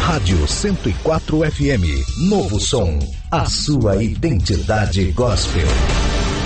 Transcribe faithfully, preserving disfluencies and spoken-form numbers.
Rádio cento e quatro F M. Novo som. A sua identidade gospel.